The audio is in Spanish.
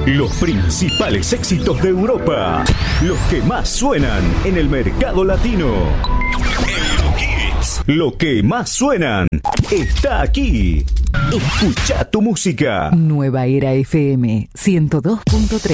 Los principales éxitos de Europa, los que más suenan en el mercado latino. Eurohits, lo que más suenan está aquí. Escucha tu música. Nueva Era FM 102.3.